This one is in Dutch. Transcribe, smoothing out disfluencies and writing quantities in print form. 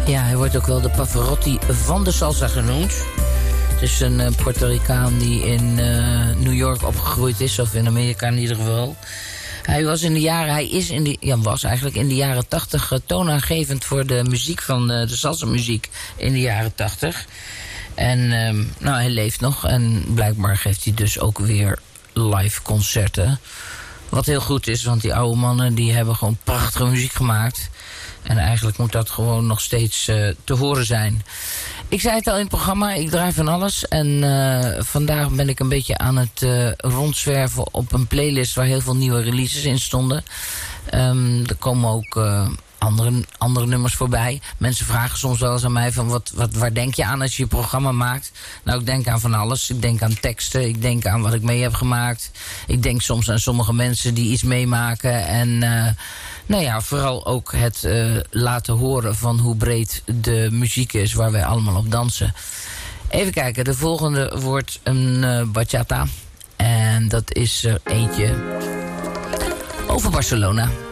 Ja, hij wordt ook wel de Pavarotti van de salsa genoemd. Het is een Puerto Ricaan die in New York opgegroeid is, of in Amerika in ieder geval. Hij was in de jaren 80 toonaangevend voor de muziek van de salsa muziek in de jaren 80. En hij leeft nog en blijkbaar geeft hij dus ook weer live concerten. Wat heel goed is, want die oude mannen die hebben gewoon prachtige muziek gemaakt. En eigenlijk moet dat gewoon nog steeds te horen zijn. Ik zei het al in het programma, ik draai van alles. En vandaag ben ik een beetje aan het rondzwerven op een playlist waar heel veel nieuwe releases in stonden. Er komen ook andere nummers voorbij. Mensen vragen soms wel eens aan mij van waar denk je aan als je programma maakt? Nou, ik denk aan van alles. Ik denk aan teksten, ik denk aan wat ik mee heb gemaakt. Ik denk soms aan sommige mensen die iets meemaken. En vooral ook het laten horen van hoe breed de muziek is waar wij allemaal op dansen. Even kijken, de volgende wordt een bachata. En dat is er eentje over Barcelona.